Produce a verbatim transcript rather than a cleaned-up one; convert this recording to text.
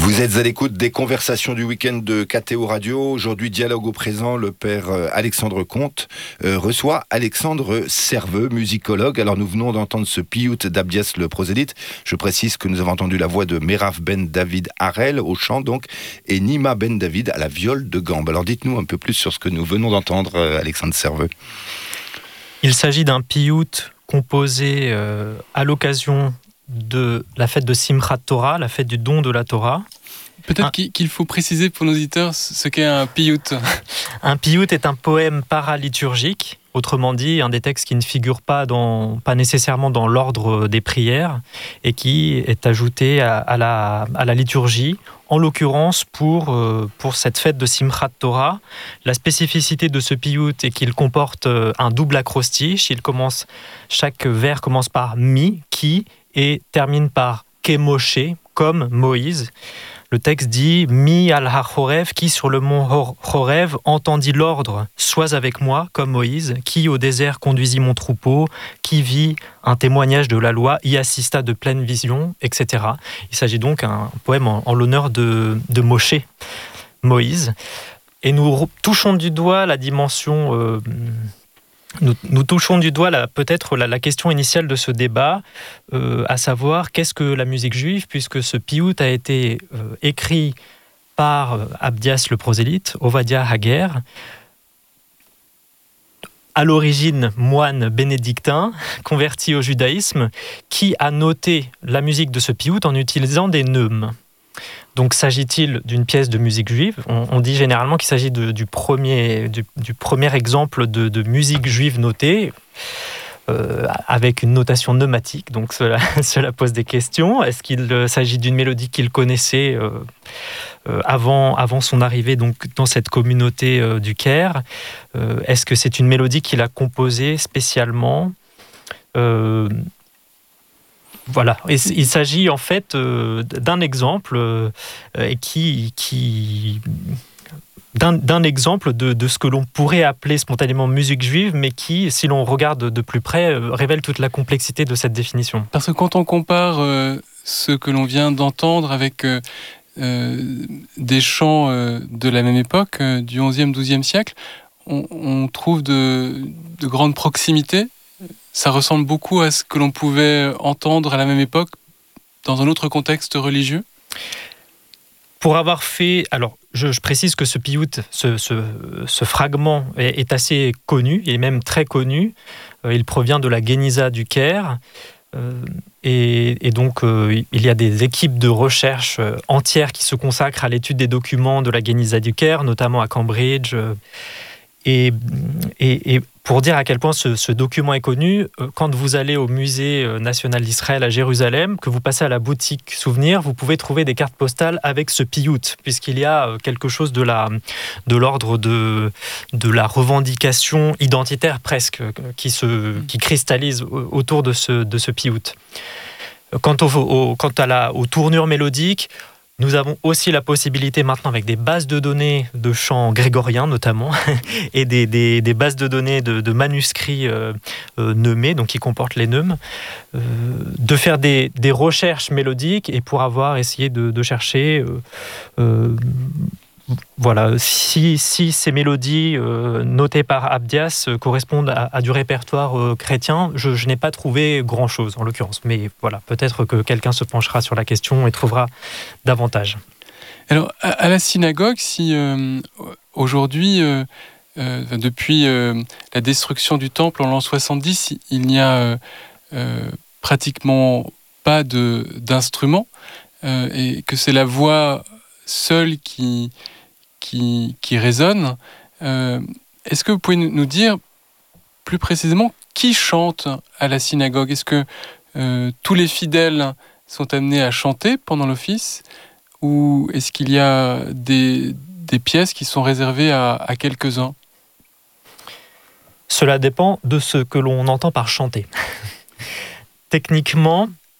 Vous êtes à l'écoute des conversations du week-end de K T O Radio. Aujourd'hui, dialogue au présent, le père Alexandre Comte euh, reçoit Alexandre Serveux, musicologue. Alors nous venons d'entendre ce piout d'Abdias le prosélyte. Je précise que nous avons entendu la voix de Merav Ben David Harel au chant donc, et Nima Ben David à la viole de gambe. Alors dites-nous un peu plus sur ce que nous venons d'entendre, euh, Alexandre Serveux. Il s'agit d'un piout composé euh, à l'occasion de la fête de Simchat Torah, la fête du don de la Torah. Peut-être un... qu'il faut préciser pour nos auditeurs ce qu'est un piout. Un piout est un poème paraliturgique, autrement dit un des textes qui ne figure pas, dans, pas nécessairement dans l'ordre des prières et qui est ajouté à, à, la, à la liturgie, en l'occurrence pour, euh, pour cette fête de Simchat Torah. La spécificité de ce piout est qu'il comporte un double acrostiche. Il commence, chaque vers commence par mi, qui, et termine par Kemoshe, comme Moïse. Le texte dit « Mi al ha-Horev, qui sur le mont Horev entendit l'ordre, sois avec moi, comme Moïse, qui au désert conduisit mon troupeau, qui vit un témoignage de la loi, y assista de pleine vision, et cetera » Il s'agit donc d'un poème en, en l'honneur de, de Moshe, Moïse. Et nous touchons du doigt la dimension... Euh, Nous, nous touchons du doigt la, peut-être la, la question initiale de ce débat, euh, à savoir qu'est-ce que la musique juive, puisque ce piout a été euh, écrit par euh, Abdias le prosélyte, Ovadia Hager, à l'origine moine bénédictin, converti au judaïsme, qui a noté la musique de ce piout en utilisant des neumes. Donc, s'agit-il d'une pièce de musique juive ? on, on dit généralement qu'il s'agit de, du, premier, du, du premier exemple de, de musique juive notée, euh, avec une notation pneumatique. Donc, cela, cela pose des questions. Est-ce qu'il s'agit d'une mélodie qu'il connaissait euh, euh, avant, avant son arrivée donc, dans cette communauté euh, du Caire ? euh, Est-ce que c'est une mélodie qu'il a composée spécialement ? euh, Voilà, et il s'agit en fait euh, d'un exemple euh, qui, qui d'un, d'un exemple de, de ce que l'on pourrait appeler spontanément musique juive, mais qui, si l'on regarde de plus près, euh, révèle toute la complexité de cette définition. Parce que quand on compare euh, ce que l'on vient d'entendre avec euh, euh, des chants euh, de la même époque, euh, du onzième douzième siècle, on, on trouve de, de grandes proximités. Ça ressemble beaucoup à ce que l'on pouvait entendre à la même époque dans un autre contexte religieux. Pour avoir fait... Alors, je, je précise que ce piout, ce, ce, ce fragment est, est assez connu, il est même très connu. Euh, il provient de la Guéniza du Caire. Euh, et, et donc, euh, il y a des équipes de recherche euh, entières qui se consacrent à l'étude des documents de la Guéniza du Caire, notamment à Cambridge. Euh, et, et, et pour dire à quel point ce, ce document est connu, quand vous allez au musée national d'Israël à Jérusalem, que vous passez à la boutique souvenir, vous pouvez trouver des cartes postales avec ce piout, puisqu'il y a quelque chose de, la, de l'ordre de, de la revendication identitaire presque, qui, se, qui cristallise autour de ce, de ce piout. Quant, au, au, quant à la, aux tournures mélodiques, nous avons aussi la possibilité maintenant, avec des bases de données de chants grégoriens notamment, et des, des, des bases de données de, de manuscrits euh, euh, neumés, donc qui comportent les neumes, euh, de faire des, des recherches mélodiques et pour avoir essayé de, de chercher... Euh, euh, Voilà, si, si ces mélodies euh, notées par Abdias euh, correspondent à, à du répertoire euh, chrétien, je, je n'ai pas trouvé grand-chose en l'occurrence. Mais voilà, peut-être que quelqu'un se penchera sur la question et trouvera davantage. Alors, à, à la synagogue, si euh, aujourd'hui, euh, euh, depuis euh, la destruction du temple en l'an soixante-dix, il n'y a euh, euh, pratiquement pas de, d'instrument, euh, et que c'est la voix seule qui... Qui, qui résonne. Euh, est-ce que vous pouvez nous dire plus précisément qui chante à la synagogue ? Est-ce que euh, tous les fidèles sont amenés à chanter pendant l'office ou est-ce qu'il y a des, des pièces qui sont réservées à, à quelques-uns ? Cela dépend de ce que l'on entend par chanter. Techniquement,